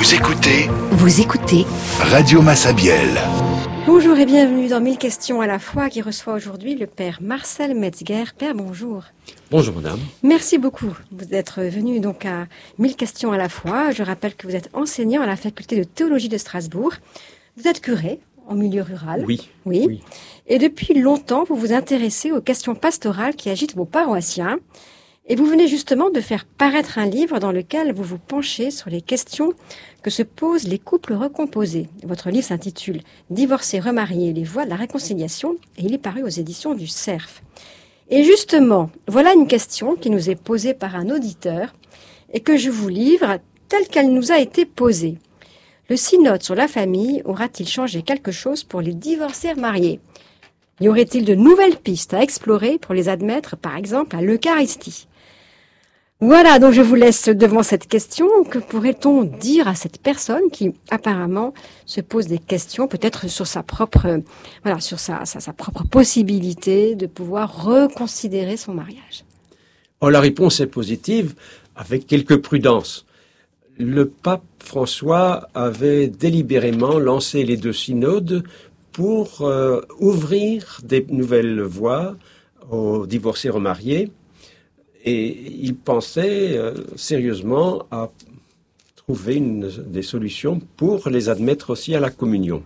Vous écoutez Radio Massabielle. Bonjour et bienvenue dans 1000 questions à la fois qui reçoit aujourd'hui le père Marcel Metzger. Père, bonjour. Bonjour madame. Merci beaucoup d'être venu donc à 1000 questions à la fois. Je rappelle que vous êtes enseignant à la faculté de théologie de Strasbourg. Vous êtes curé en milieu rural. Oui. Et depuis longtemps, vous vous intéressez aux questions pastorales qui agitent vos paroissiens. Et vous venez justement de faire paraître un livre dans lequel vous vous penchez sur les questions que se posent les couples recomposés. Votre livre s'intitule « Divorcés, remariés, les voies de la réconciliation » et il est paru aux éditions du Cerf. Et justement, voilà une question qui nous est posée par un auditeur et que je vous livre telle qu'elle nous a été posée. Le synode sur la famille aura-t-il changé quelque chose pour les divorcés remariés ? Y aurait-il de nouvelles pistes à explorer pour les admettre, par exemple, à l'Eucharistie ? Voilà, donc je vous laisse devant cette question. Que pourrait-on dire à cette personne qui, apparemment, se pose des questions, peut-être sur sa propre, sur sa propre possibilité de pouvoir reconsidérer son mariage? La réponse est positive, avec quelques prudences. Le pape François avait délibérément lancé les deux synodes pour ouvrir des nouvelles voies aux divorcés remariés. Et il pensait sérieusement à trouver des solutions pour les admettre aussi à la communion.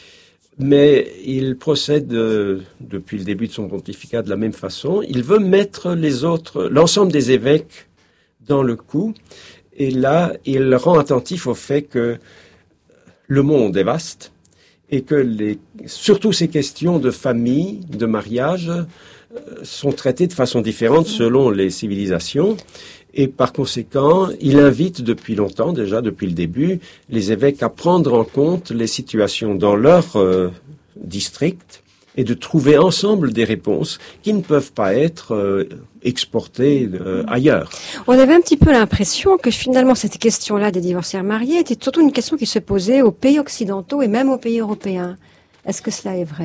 Mais il procède depuis le début de son pontificat de la même façon. Il veut mettre l'ensemble des évêques dans le coup. Et là, il rend attentif au fait que le monde est vaste et que surtout ces questions de famille, de mariage, sont traitées de façon différente selon les civilisations. Et par conséquent, il invite depuis longtemps, déjà depuis le début, les évêques à prendre en compte les situations dans leur district et de trouver ensemble des réponses qui ne peuvent pas être exportées ailleurs. On avait un petit peu l'impression que finalement cette question-là des divorcés remariés était surtout une question qui se posait aux pays occidentaux et même aux pays européens. Est-ce que cela est vrai ?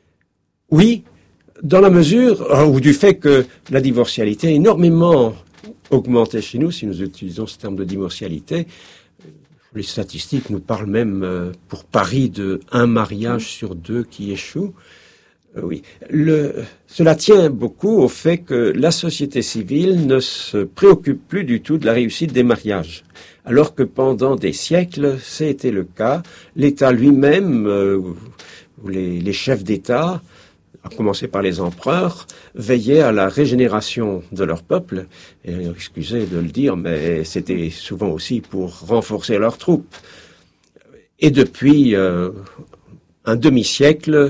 Oui, dans la mesure où du fait que la divorcialité a énormément augmenté chez nous, si nous utilisons ce terme de divorcialité. Les statistiques nous parlent même pour Paris de 1 mariage sur 2 qui échoue. Oui, cela tient beaucoup au fait que la société civile ne se préoccupe plus du tout de la réussite des mariages, alors que pendant des siècles, c'était le cas. L'État lui-même, ou les chefs d'État, à commencer par les empereurs, veillaient à la régénération de leur peuple. Et excusez de le dire, mais c'était souvent aussi pour renforcer leurs troupes. Et depuis un demi-siècle,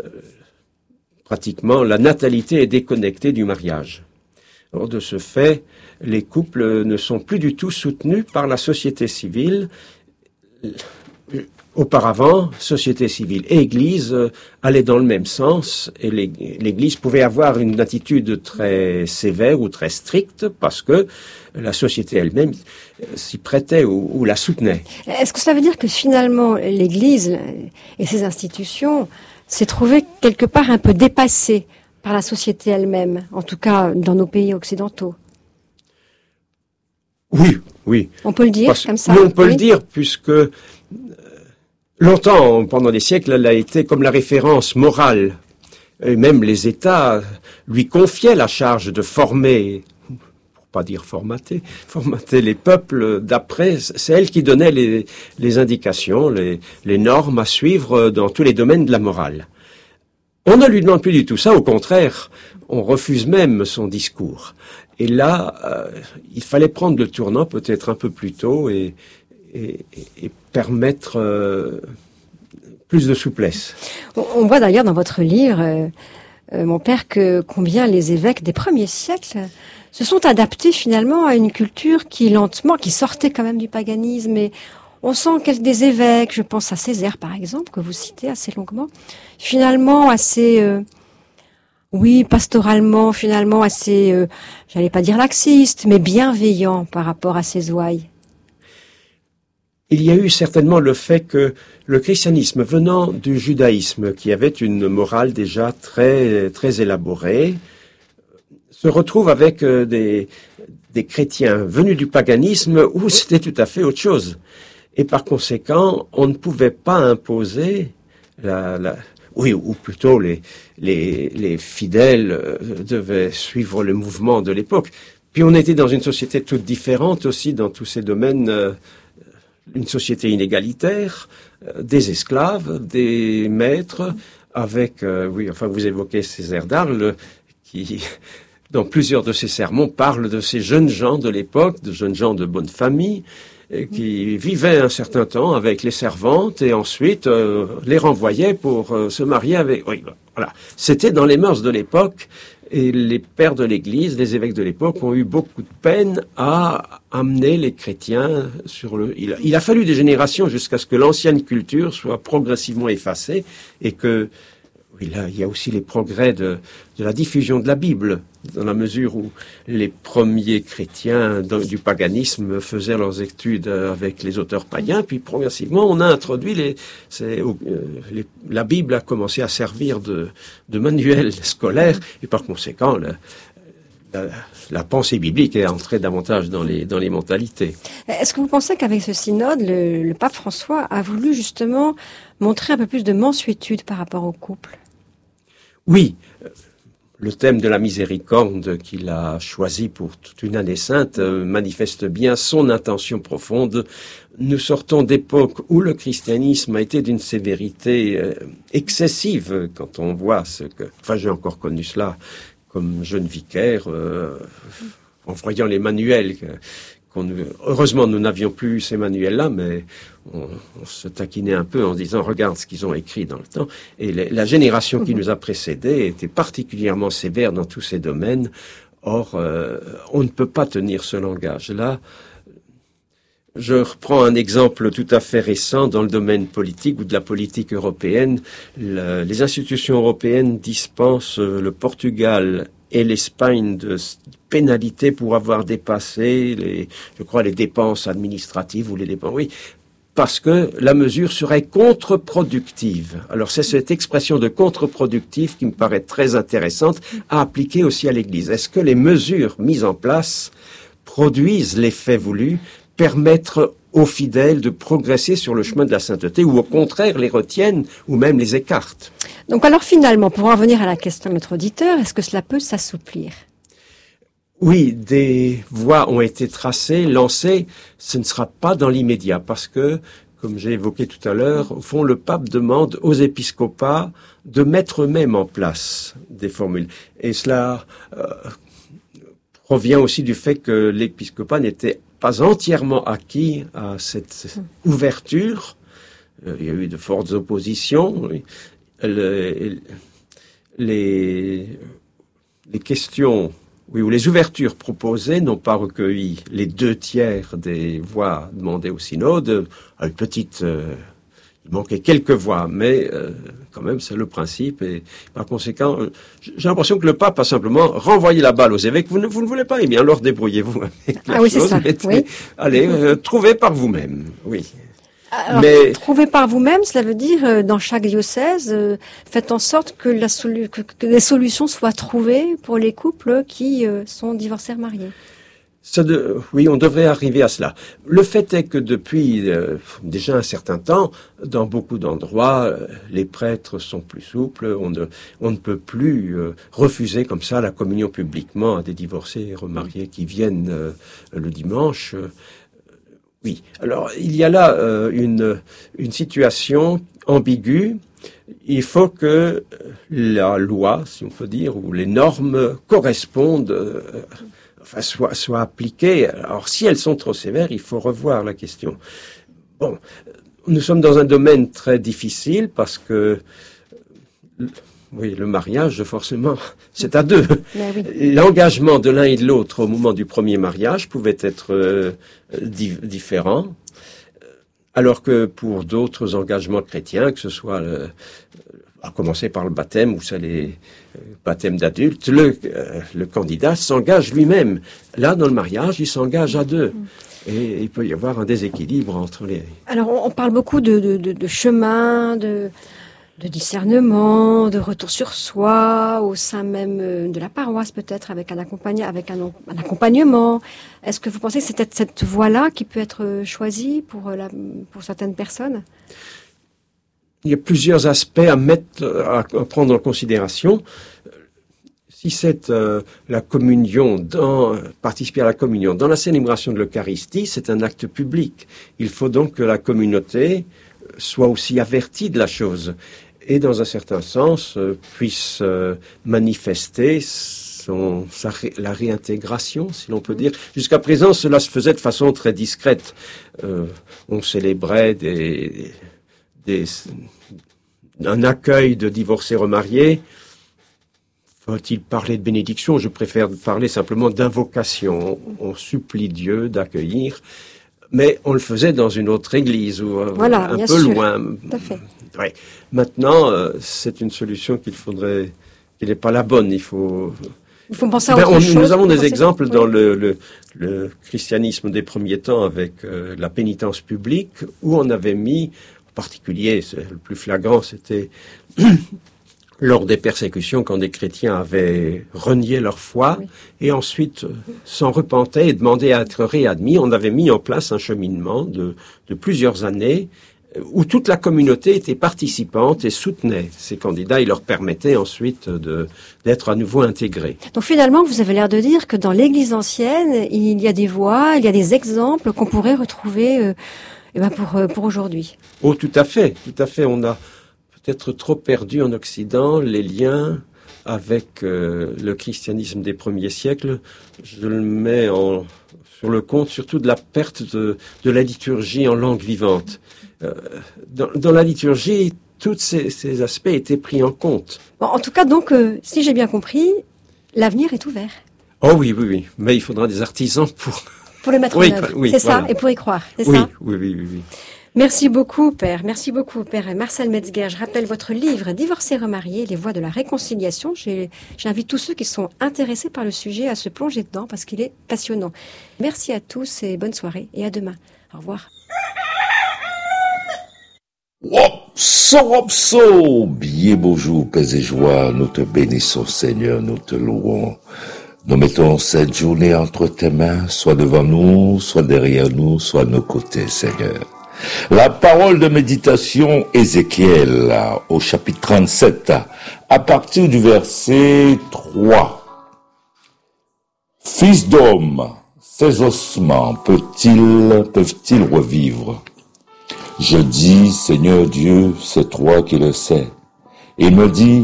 pratiquement, la natalité est déconnectée du mariage. Alors, de ce fait, les couples ne sont plus du tout soutenus par la société civile. Auparavant, société civile et Église allaient dans le même sens et l'Église pouvait avoir une attitude très sévère ou très stricte parce que la société elle-même s'y prêtait ou la soutenait. Est-ce que ça veut dire que finalement l'Église et ses institutions s'est trouvée quelque part un peu dépassée par la société elle-même, en tout cas dans nos pays occidentaux? Oui. On peut le dire comme ça? Oui, on peut le dire puisque longtemps, pendant des siècles, elle a été comme la référence morale. Et même les États lui confiaient la charge de former, pour pas dire formater les peuples d'après. C'est elle qui donnait les indications, les normes à suivre dans tous les domaines de la morale. On ne lui demande plus du tout ça, au contraire, on refuse même son discours. Et là, il fallait prendre le tournant peut-être un peu plus tôt et permettre plus de souplesse. On voit d'ailleurs dans votre livre, mon père, que combien les évêques des premiers siècles se sont adaptés finalement à une culture qui sortait quand même du paganisme. Et on sent que des évêques, je pense à Césaire par exemple, que vous citez assez longuement, finalement assez, pastoralement, finalement assez, j'allais pas dire laxiste, mais bienveillant par rapport à ses ouailles. Il y a eu certainement le fait que le christianisme venant du judaïsme, qui avait une morale déjà très, très élaborée, se retrouve avec des chrétiens venus du paganisme où c'était tout à fait autre chose. et par conséquent, on ne pouvait pas imposer oui, ou plutôt les fidèles devaient suivre le mouvement de l'époque. Puis on était dans une société toute différente aussi dans tous ces domaines, une société inégalitaire, des esclaves, des maîtres, avec, vous évoquez Césaire d'Arles, qui, dans plusieurs de ses sermons, parle de ces jeunes gens de l'époque, de jeunes gens de bonne famille, qui vivaient un certain temps avec les servantes et ensuite les renvoyaient pour se marier avec... Oui, voilà. C'était dans les mœurs de l'époque et les pères de l'Église, les évêques de l'époque ont eu beaucoup de peine à amener les chrétiens sur le... Il a fallu des générations jusqu'à ce que l'ancienne culture soit progressivement effacée et que... Oui, là, il y a aussi les progrès de la diffusion de la Bible, dans la mesure où les premiers chrétiens du paganisme faisaient leurs études avec les auteurs païens, puis progressivement on a introduit la Bible a commencé à servir de manuel scolaire, et par conséquent la pensée biblique est entrée davantage dans les mentalités. Est-ce que vous pensez qu'avec ce synode, le pape François a voulu justement montrer un peu plus de mansuétude par rapport au couple? Oui, le thème de la miséricorde qu'il a choisi pour toute une année sainte manifeste bien son intention profonde. Nous sortons d'époques où le christianisme a été d'une sévérité excessive quand on voit j'ai encore connu cela comme jeune vicaire en voyant les manuels. Heureusement, nous n'avions plus ces manuels-là, mais on se taquinait un peu en disant « Regarde ce qu'ils ont écrit dans le temps ». Et la génération qui nous a précédés était particulièrement sévère dans tous ces domaines. Or, on ne peut pas tenir ce langage-là. Je reprends un exemple tout à fait récent dans le domaine politique ou de la politique européenne. Les institutions européennes dispensent le Portugal et l'Espagne de pénalités pour avoir dépassé les dépenses administratives ou les dépenses, oui, parce que la mesure serait contre-productive. Alors c'est cette expression de contre-productive qui me paraît très intéressante à appliquer aussi à l'Église. Est-ce que les mesures mises en place produisent l'effet voulu, permettre aux fidèles de progresser sur le chemin de la sainteté ou au contraire les retiennent ou même les écartent? Donc alors finalement, pour en venir à la question de notre auditeur, est-ce que cela peut s'assouplir? Oui, des voies ont été tracées, lancées. Ce ne sera pas dans l'immédiat parce que, comme j'ai évoqué tout à l'heure, au fond, le pape demande aux épiscopats de mettre eux-mêmes en place des formules. Et cela provient aussi du fait que l'épiscopat n'était pas entièrement acquis à cette ouverture. Il y a eu de fortes oppositions. Les questions, oui, ou les ouvertures proposées n'ont pas recueilli les 2/3 des voix demandées au synode. Une petite, il manquait quelques voix, mais quand même c'est le principe. Et par conséquent, j'ai l'impression que le pape a simplement renvoyé la balle aux évêques. Vous ne voulez pas, eh bien alors débrouillez-vous avec la chose. Oui, c'est ça. Oui. Allez, trouvez par vous-même. Oui. Alors, trouver par vous-même, cela veut dire, dans chaque diocèse, faites en sorte que des solutions soient trouvées pour les couples qui sont divorcés mariés. Oui, on devrait arriver à cela. Le fait est que depuis déjà un certain temps, dans beaucoup d'endroits, les prêtres sont plus souples. On ne peut plus refuser comme ça la communion publiquement à des divorcés et remariés qui viennent le dimanche. Oui, alors il y a là une situation ambiguë. Il faut que la loi, si on peut dire, ou les normes correspondent, soient appliquées. Alors si elles sont trop sévères, il faut revoir la question. Bon, nous sommes dans un domaine très difficile parce que oui, le mariage, forcément, c'est à deux. Oui. L'engagement de l'un et de l'autre au moment du premier mariage pouvait être différent, alors que pour d'autres engagements chrétiens, que ce soit à commencer par le baptême ou les baptêmes d'adultes, le candidat s'engage lui-même. Là, dans le mariage, il s'engage à deux. Et il peut y avoir un déséquilibre entre les... Alors, on parle beaucoup de chemin, de discernement, de retour sur soi, au sein même de la paroisse peut-être, avec un accompagnement. Est-ce que vous pensez que c'est peut-être cette voie-là qui peut être choisie pour certaines personnes? Il y a plusieurs aspects à prendre en considération. Si c'est la communion, participer à la communion, dans la célébration de l'Eucharistie, c'est un acte public. Il faut donc que la communauté soit aussi avertie de la chose et, dans un certain sens, puisse manifester la réintégration, si l'on peut dire. Jusqu'à présent, cela se faisait de façon très discrète. On célébrait un accueil de divorcés remariés. Faut-il parler de bénédiction? Je préfère parler simplement d'invocation. On supplie Dieu d'accueillir, mais on le faisait dans une autre église, ou un peu loin. Tout à fait. Ouais. Maintenant, c'est une solution qui n'est pas la bonne. Il faut penser à autre chose. Nous avons des exemples dans le christianisme des premiers temps avec la pénitence publique, où on avait mis, en particulier, le plus flagrant, c'était lors des persécutions, quand des chrétiens avaient renié leur foi, et ensuite s'en repentaient et demandaient à être réadmis, on avait mis en place un cheminement de plusieurs années où toute la communauté était participante et soutenait ces candidats et leur permettait ensuite d'être à nouveau intégrés. Donc finalement, vous avez l'air de dire que dans l'Église ancienne, il y a des voies, il y a des exemples qu'on pourrait retrouver pour aujourd'hui. Oh, tout à fait. On a peut-être trop perdu en Occident les liens avec le christianisme des premiers siècles. Je le mets sur le compte surtout de la perte de la liturgie en langue vivante. Dans la liturgie, tous ces aspects étaient pris en compte. Bon, en tout cas, donc, si j'ai bien compris, l'avenir est ouvert. Oh oui. Mais il faudra des artisans pour le mettre en œuvre. Oui, c'est voilà. ça, et pour y croire. C'est ça. Oui. Merci beaucoup, Père. Merci beaucoup, Père Marcel Metzger. Je rappelle votre livre « Divorcés remariés, les voies de la réconciliation ». J'invite tous ceux qui sont intéressés par le sujet à se plonger dedans parce qu'il est passionnant. Merci à tous et bonne soirée et à demain. Au revoir. Wopso, bien bonjour, paix et joie. Nous te bénissons, Seigneur, nous te louons. Nous mettons cette journée entre tes mains, soit devant nous, soit derrière nous, soit à nos côtés, Seigneur. La parole de méditation Ézéchiel au chapitre 37 à partir du verset 3. Fils d'homme, ces ossements peuvent-ils revivre? Je dis, Seigneur Dieu, c'est toi qui le sais. Il me dit,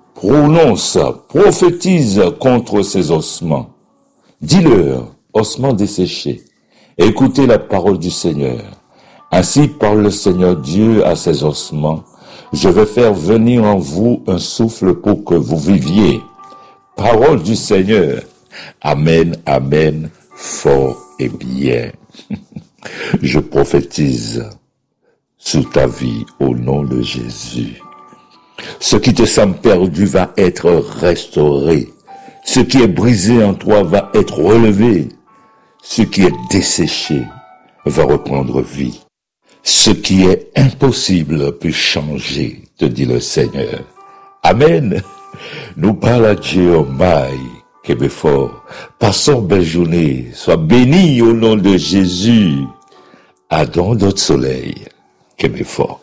prophétise contre ces ossements. Dis-leur, ossements desséchés, écoutez la parole du Seigneur. Ainsi parle le Seigneur Dieu à ces ossements. Je vais faire venir en vous un souffle pour que vous viviez. Parole du Seigneur. Amen, amen, fort et bien. Je prophétise sur ta vie au nom de Jésus. Ce qui te semble perdu va être restauré. Ce qui est brisé en toi va être relevé. Ce qui est desséché va reprendre vie. Ce qui est impossible peut changer, te dit le Seigneur. Amen. Nous parlons à Dieu Maï, Québécois. Passons belle journée. Sois béni au nom de Jésus. Adon d'autre soleil, Québécois.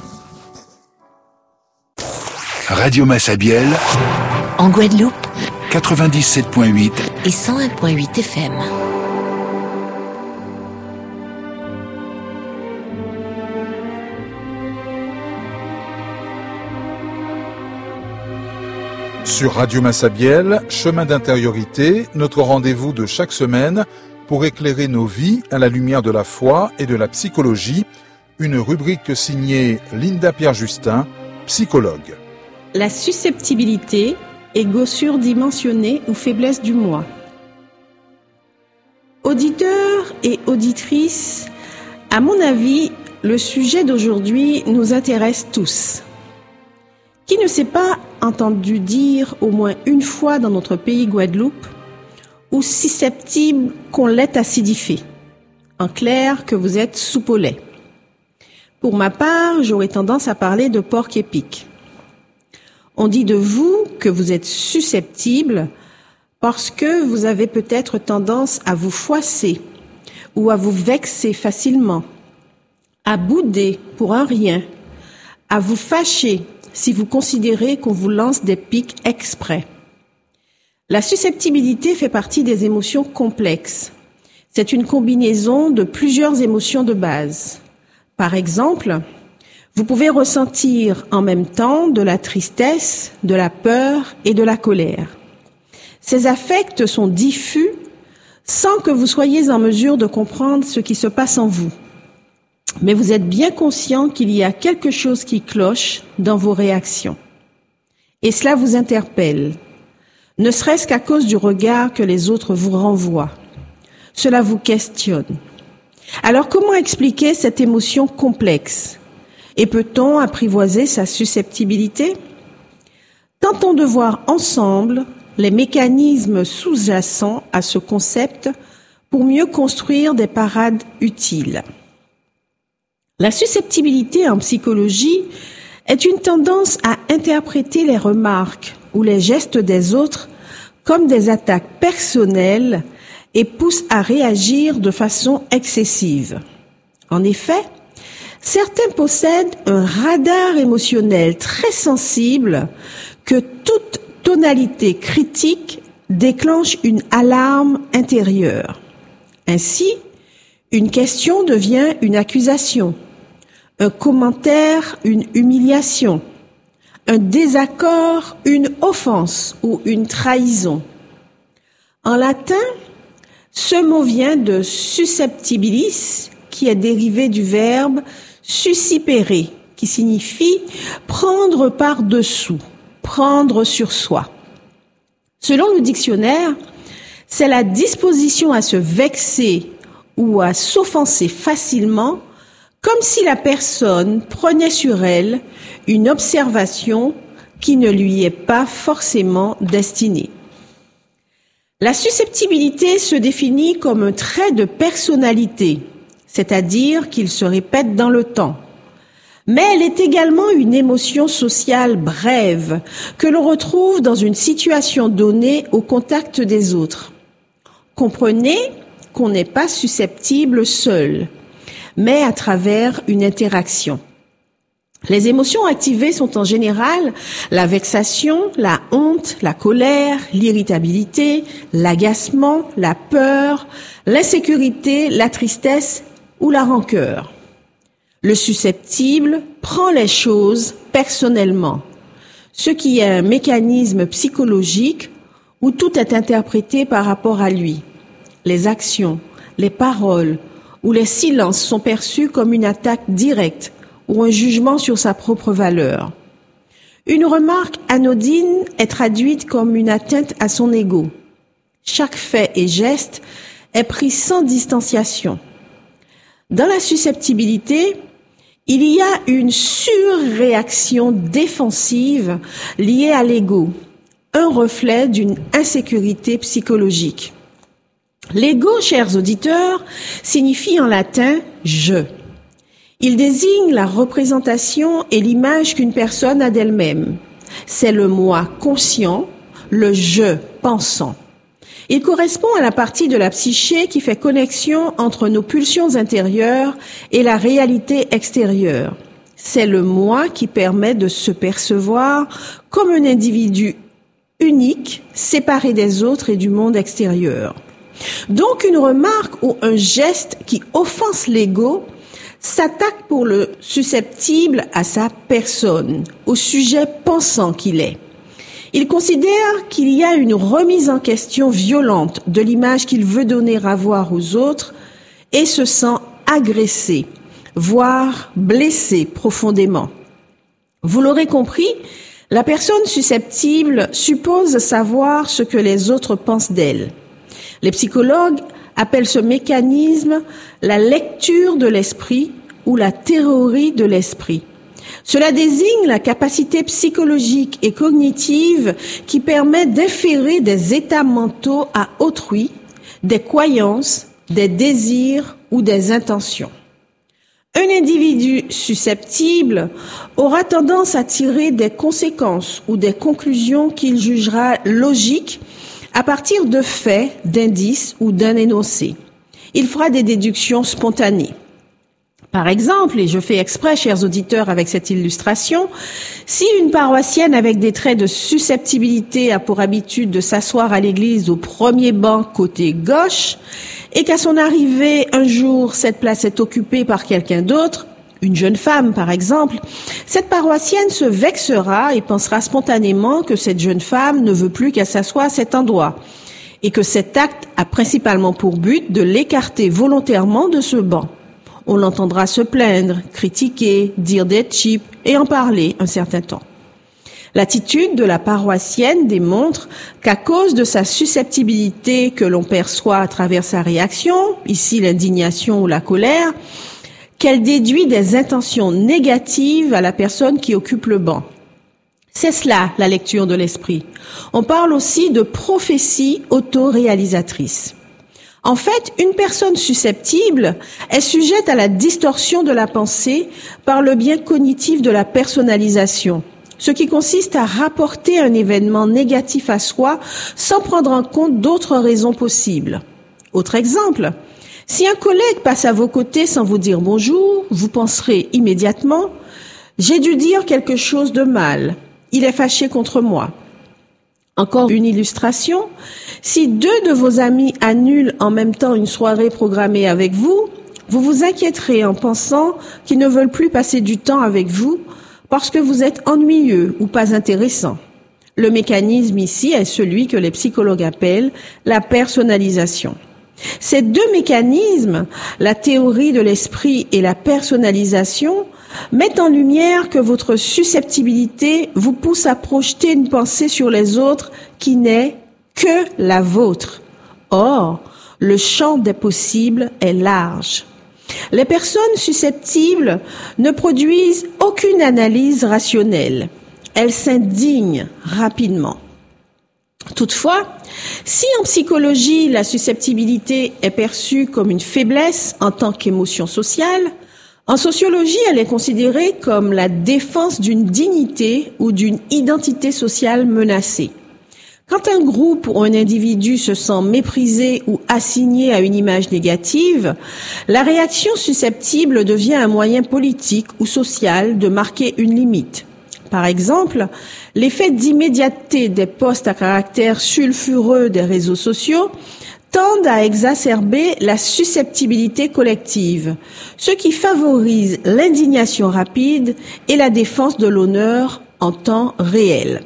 Radio Massabielle. En Guadeloupe. 97.8 et 101.8 FM. Sur Radio Massabielle, chemin d'intériorité, notre rendez-vous de chaque semaine pour éclairer nos vies à la lumière de la foi et de la psychologie, une rubrique signée Linda Pierre-Justin, psychologue. La susceptibilité, ego surdimensionné ou faiblesse du moi. Auditeurs et auditrices, à mon avis, le sujet d'aujourd'hui nous intéresse tous. Qui ne s'est pas entendu dire au moins une fois dans notre pays Guadeloupe ou susceptible qu'on l'ait acidifié? En clair, que vous êtes soupe au lait. Pour ma part, j'aurais tendance à parler de porc épic. On dit de vous que vous êtes susceptible parce que vous avez peut-être tendance à vous froisser ou à vous vexer facilement, à bouder pour un rien, à vous fâcher si vous considérez qu'on vous lance des pics exprès. La susceptibilité fait partie des émotions complexes. C'est une combinaison de plusieurs émotions de base. Par exemple, vous pouvez ressentir en même temps de la tristesse, de la peur et de la colère. Ces affects sont diffus sans que vous soyez en mesure de comprendre ce qui se passe en vous. Mais vous êtes bien conscient qu'il y a quelque chose qui cloche dans vos réactions. Et cela vous interpelle, ne serait-ce qu'à cause du regard que les autres vous renvoient. Cela vous questionne. Alors comment expliquer cette émotion complexe? Et peut-on apprivoiser sa susceptibilité? Tentons de voir ensemble les mécanismes sous-jacents à ce concept pour mieux construire des parades utiles. La susceptibilité en psychologie est une tendance à interpréter les remarques ou les gestes des autres comme des attaques personnelles et pousse à réagir de façon excessive. En effet, certains possèdent un radar émotionnel très sensible que toute tonalité critique déclenche une alarme intérieure. Ainsi, une question devient une accusation, un commentaire une humiliation, un désaccord une offense ou une trahison. En latin, ce mot vient de susceptibilis, qui est dérivé du verbe suscipere, qui signifie prendre par-dessous, prendre sur soi. Selon le dictionnaire, c'est la disposition à se vexer ou à s'offenser facilement, comme si la personne prenait sur elle une observation qui ne lui est pas forcément destinée. La susceptibilité se définit comme un trait de personnalité, c'est-à-dire qu'il se répète dans le temps. Mais elle est également une émotion sociale brève que l'on retrouve dans une situation donnée au contact des autres. Comprenez qu'on n'est pas susceptible seul, mais à travers une interaction. Les émotions activées sont en général la vexation, la honte, la colère, l'irritabilité, l'agacement, la peur, l'insécurité, la tristesse ou la rancœur. Le susceptible prend les choses personnellement, ce qui est un mécanisme psychologique où tout est interprété par rapport à lui. Les actions, les paroles ou les silences sont perçus comme une attaque directe ou un jugement sur sa propre valeur. Une remarque anodine est traduite comme une atteinte à son ego. Chaque fait et geste est pris sans distanciation. Dans la susceptibilité, il y a une surréaction défensive liée à l'ego, un reflet d'une insécurité psychologique. L'ego, chers auditeurs, signifie en latin « je ». Il désigne la représentation et l'image qu'une personne a d'elle-même. C'est le moi conscient, le je pensant. Il correspond à la partie de la psyché qui fait connexion entre nos pulsions intérieures et la réalité extérieure. C'est le moi qui permet de se percevoir comme un individu unique, séparé des autres et du monde extérieur. Donc une remarque ou un geste qui offense l'ego s'attaque pour le susceptible à sa personne, au sujet pensant qu'il est. Il considère qu'il y a une remise en question violente de l'image qu'il veut donner à voir aux autres et se sent agressé, voire blessé profondément. Vous l'aurez compris, la personne susceptible suppose savoir ce que les autres pensent d'elle. Les psychologues appellent ce mécanisme la lecture de l'esprit ou la théorie de l'esprit. Cela désigne la capacité psychologique et cognitive qui permet d'inférer des états mentaux à autrui, des croyances, des désirs ou des intentions. Un individu susceptible aura tendance à tirer des conséquences ou des conclusions qu'il jugera logiques à partir de faits, d'indices ou d'un énoncé. Il fera des déductions spontanées. Par exemple, et je fais exprès, chers auditeurs, avec cette illustration, si une paroissienne avec des traits de susceptibilité a pour habitude de s'asseoir à l'église au premier banc côté gauche, et qu'à son arrivée, un jour, cette place est occupée par quelqu'un d'autre, une jeune femme par exemple, cette paroissienne se vexera et pensera spontanément que cette jeune femme ne veut plus qu'elle s'assoie à cet endroit, et que cet acte a principalement pour but de l'écarter volontairement de ce banc. On l'entendra se plaindre, critiquer, dire d'être cheap et en parler un certain temps. L'attitude de la paroissienne démontre qu'à cause de sa susceptibilité que l'on perçoit à travers sa réaction, ici l'indignation ou la colère, qu'elle déduit des intentions négatives à la personne qui occupe le banc. C'est cela, la lecture de l'esprit. On parle aussi de prophétie autoréalisatrice. En fait, une personne susceptible est sujette à la distorsion de la pensée par le biais cognitif de la personnalisation, ce qui consiste à rapporter un événement négatif à soi sans prendre en compte d'autres raisons possibles. Autre exemple, si un collègue passe à vos côtés sans vous dire bonjour, vous penserez immédiatement « j'ai dû dire quelque chose de mal, il est fâché contre moi ». Encore une illustration, si deux de vos amis annulent en même temps une soirée programmée avec vous, vous vous inquiéterez en pensant qu'ils ne veulent plus passer du temps avec vous parce que vous êtes ennuyeux ou pas intéressant. Le mécanisme ici est celui que les psychologues appellent la personnalisation. Ces deux mécanismes, la théorie de l'esprit et la personnalisation, mettent en lumière que votre susceptibilité vous pousse à projeter une pensée sur les autres qui n'est que la vôtre. Or, le champ des possibles est large. Les personnes susceptibles ne produisent aucune analyse rationnelle. Elles s'indignent rapidement. Toutefois, si en psychologie la susceptibilité est perçue comme une faiblesse en tant qu'émotion sociale, en sociologie elle est considérée comme la défense d'une dignité ou d'une identité sociale menacée. Quand un groupe ou un individu se sent méprisé ou assigné à une image négative, la réaction susceptible devient un moyen politique ou social de marquer une limite. Par exemple, l'effet d'immédiateté des posts à caractère sulfureux des réseaux sociaux tendent à exacerber la susceptibilité collective, ce qui favorise l'indignation rapide et la défense de l'honneur en temps réel.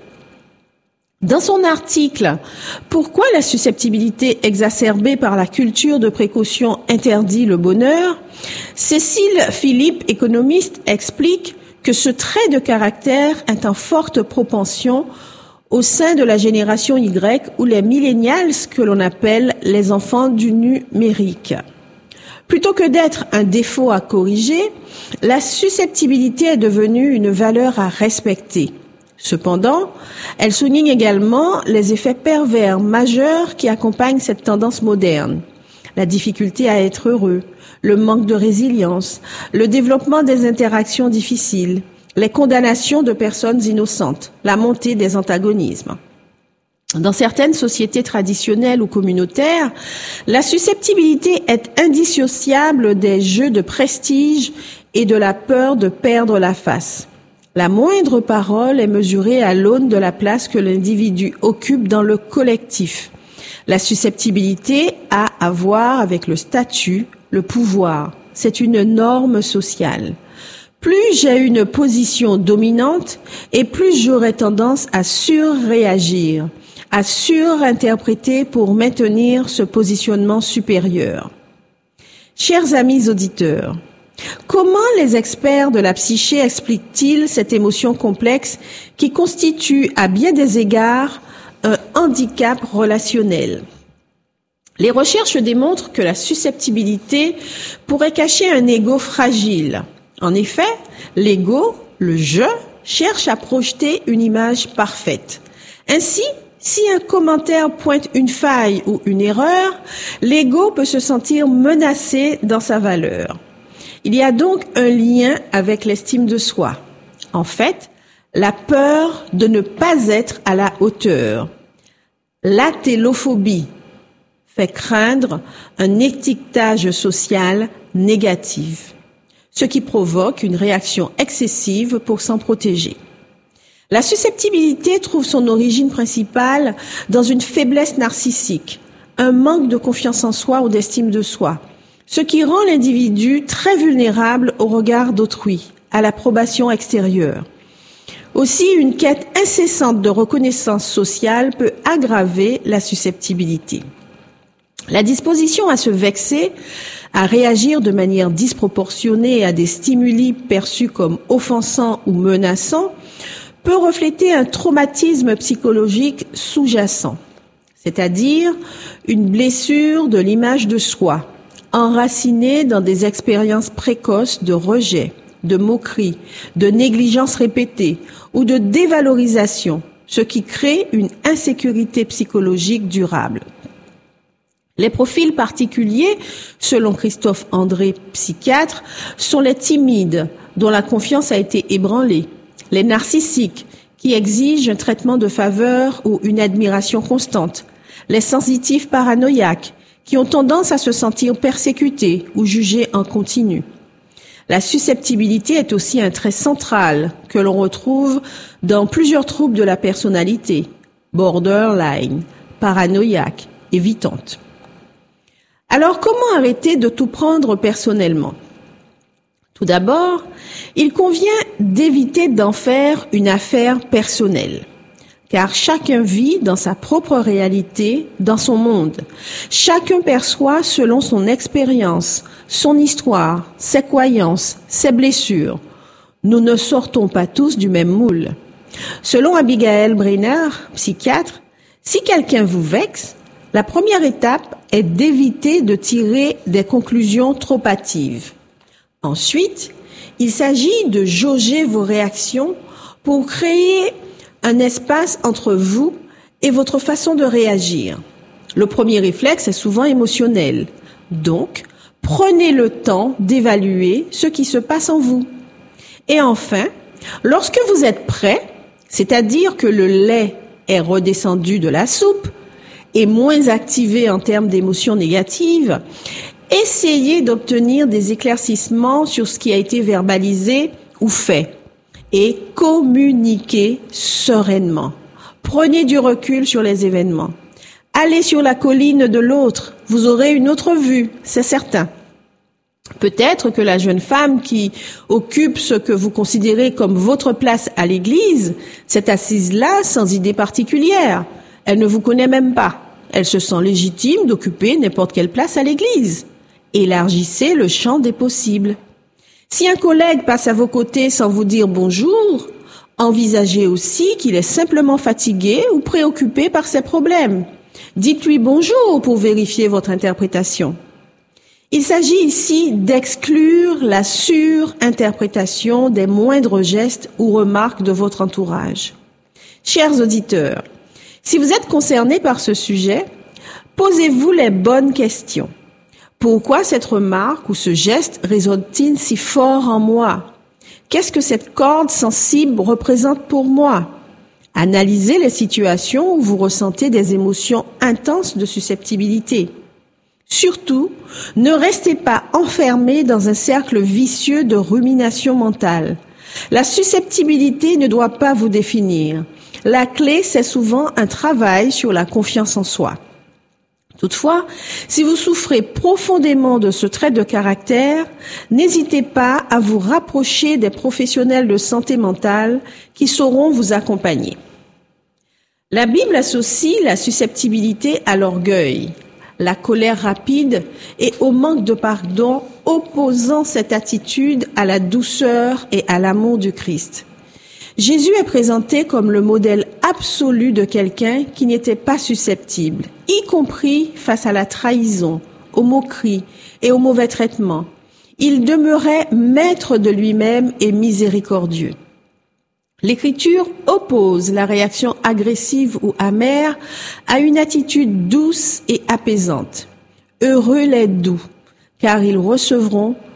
Dans son article « Pourquoi la susceptibilité exacerbée par la culture de précaution interdit le bonheur ?», Cécile Philippe, économiste, explique que ce trait de caractère est en forte propension au sein de la génération Y ou les millennials que l'on appelle les enfants du numérique. Plutôt que d'être un défaut à corriger, la susceptibilité est devenue une valeur à respecter. Cependant, elle souligne également les effets pervers majeurs qui accompagnent cette tendance moderne. La difficulté à être heureux, le manque de résilience, le développement des interactions difficiles, les condamnations de personnes innocentes, la montée des antagonismes. Dans certaines sociétés traditionnelles ou communautaires, la susceptibilité est indissociable des jeux de prestige et de la peur de perdre la face. La moindre parole est mesurée à l'aune de la place que l'individu occupe dans le collectif. La susceptibilité a à voir avec le statut, le pouvoir. C'est une norme sociale. Plus j'ai une position dominante et plus j'aurai tendance à surréagir, à surinterpréter pour maintenir ce positionnement supérieur. Chers amis auditeurs, comment les experts de la psyché expliquent-ils cette émotion complexe qui constitue à bien des égards un handicap relationnel ? Les recherches démontrent que la susceptibilité pourrait cacher un ego fragile. En effet, l'ego, le je, cherche à projeter une image parfaite. Ainsi, si un commentaire pointe une faille ou une erreur, l'ego peut se sentir menacé dans sa valeur. Il y a donc un lien avec l'estime de soi. En fait, la peur de ne pas être à la hauteur. L'atélophobie fait craindre un étiquetage social négatif, ce qui provoque une réaction excessive pour s'en protéger. La susceptibilité trouve son origine principale dans une faiblesse narcissique, un manque de confiance en soi ou d'estime de soi, ce qui rend l'individu très vulnérable au regard d'autrui, à l'approbation extérieure. Aussi, une quête incessante de reconnaissance sociale peut aggraver la susceptibilité. La disposition à se vexer, à réagir de manière disproportionnée à des stimuli perçus comme offensants ou menaçants, peut refléter un traumatisme psychologique sous-jacent, c'est-à-dire une blessure de l'image de soi, enracinée dans des expériences précoces de rejet, de moquerie, de négligence répétée ou de dévalorisation, ce qui crée une insécurité psychologique durable. Les profils particuliers, selon Christophe André, psychiatre, sont les timides, dont la confiance a été ébranlée, les narcissiques, qui exigent un traitement de faveur ou une admiration constante, les sensitifs paranoïaques, qui ont tendance à se sentir persécutés ou jugés en continu. La susceptibilité est aussi un trait central que l'on retrouve dans plusieurs troubles de la personnalité, borderline, paranoïaque, évitante. Alors, comment arrêter de tout prendre personnellement ? Tout d'abord, il convient d'éviter d'en faire une affaire personnelle, car chacun vit dans sa propre réalité, dans son monde. Chacun perçoit selon son expérience, son histoire, ses croyances, ses blessures. Nous ne sortons pas tous du même moule. Selon Abigail Brenner, psychiatre, si quelqu'un vous vexe, la première étape est d'éviter de tirer des conclusions trop hâtives. Ensuite, il s'agit de jauger vos réactions pour créer un espace entre vous et votre façon de réagir. Le premier réflexe est souvent émotionnel. Donc, prenez le temps d'évaluer ce qui se passe en vous. Et enfin, lorsque vous êtes prêt, c'est-à-dire que le lait est redescendu de la soupe et moins activé en termes d'émotions négatives, essayez d'obtenir des éclaircissements sur ce qui a été verbalisé ou fait et communiquez sereinement. Prenez du recul sur les événements. Allez sur la colline de l'autre, vous aurez une autre vue, c'est certain. Peut-être que la jeune femme qui occupe ce que vous considérez comme votre place à l'église s'est assise là sans idée particulière. Elle ne vous connaît même pas. Elle se sent légitime d'occuper n'importe quelle place à l'église. Élargissez le champ des possibles. Si un collègue passe à vos côtés sans vous dire bonjour, envisagez aussi qu'il est simplement fatigué ou préoccupé par ses problèmes. Dites-lui bonjour pour vérifier votre interprétation. Il s'agit ici d'exclure la surinterprétation des moindres gestes ou remarques de votre entourage. Chers auditeurs, si vous êtes concernés par ce sujet, posez-vous les bonnes questions. Pourquoi cette remarque ou ce geste résonne-t-il si fort en moi ? Qu'est-ce que cette corde sensible représente pour moi ? Analysez les situations où vous ressentez des émotions intenses de susceptibilité. Surtout, ne restez pas enfermés dans un cercle vicieux de rumination mentale. La susceptibilité ne doit pas vous définir. La clé, c'est souvent un travail sur la confiance en soi. Toutefois, si vous souffrez profondément de ce trait de caractère, n'hésitez pas à vous rapprocher des professionnels de santé mentale qui sauront vous accompagner. La Bible associe la susceptibilité à l'orgueil, la colère rapide et au manque de pardon, opposant cette attitude à la douceur et à l'amour du Christ. Jésus est présenté comme le modèle absolu de quelqu'un qui n'était pas susceptible, y compris face à la trahison, aux moqueries et aux mauvais traitements. Il demeurait maître de lui-même et miséricordieux. L'Écriture oppose la réaction agressive ou amère à une attitude douce et apaisante. Heureux les doux, car ils recevront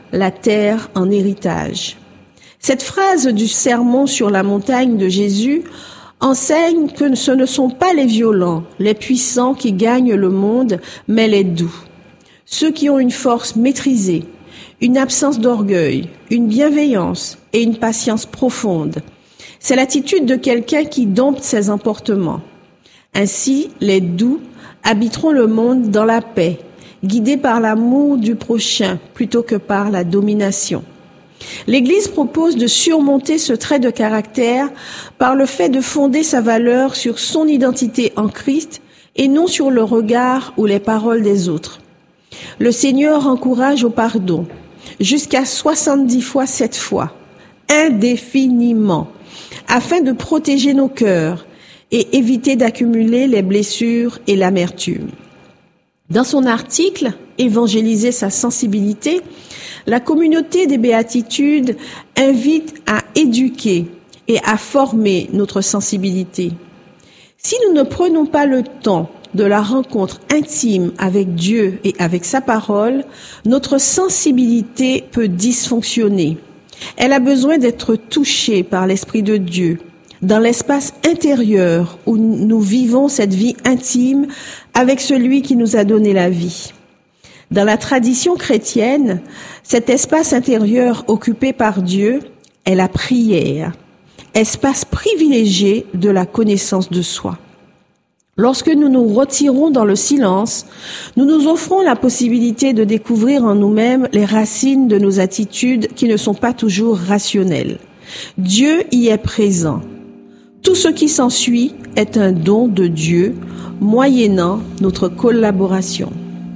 la terre en héritage. Cette phrase du sermon sur la montagne de Jésus enseigne que ce ne sont pas les violents, les puissants qui gagnent le monde, mais les doux. Ceux qui ont une force maîtrisée, une absence d'orgueil, une bienveillance et une patience profonde. C'est l'attitude de quelqu'un qui dompte ses emportements. Ainsi, les doux habiteront le monde dans la paix, guidés par l'amour du prochain plutôt que par la domination. L'Église propose de surmonter ce trait de caractère par le fait de fonder sa valeur sur son identité en Christ et non sur le regard ou les paroles des autres. Le Seigneur encourage au pardon, jusqu'à 70 fois 7 fois, indéfiniment, afin de protéger nos cœurs et éviter d'accumuler les blessures et l'amertume. Dans son article « Évangéliser sa sensibilité », la communauté des béatitudes invite à éduquer et à former notre sensibilité. Si nous ne prenons pas le temps de la rencontre intime avec Dieu et avec sa parole, notre sensibilité peut dysfonctionner. Elle a besoin d'être touchée par l'Esprit de Dieu, dans l'espace intérieur où nous vivons cette vie intime avec celui qui nous a donné la vie. Dans la tradition chrétienne, cet espace intérieur occupé par Dieu est la prière, espace privilégié de la connaissance de soi. Lorsque nous nous retirons dans le silence, nous nous offrons la possibilité de découvrir en nous-mêmes les racines de nos attitudes qui ne sont pas toujours rationnelles. Dieu y est présent. Tout ce qui s'ensuit est un don de Dieu, moyennant notre collaboration.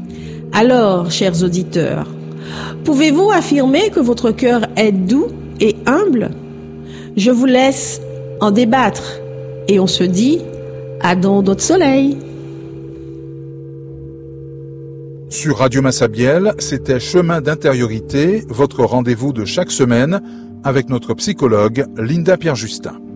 Alors, chers auditeurs, pouvez-vous affirmer que votre cœur est doux et humble? Je vous laisse en débattre et on se dit à dans d'autres soleils. Sur Radio Massabielle, c'était Chemin d'intériorité, votre rendez-vous de chaque semaine avec notre psychologue Linda Pierre-Justin.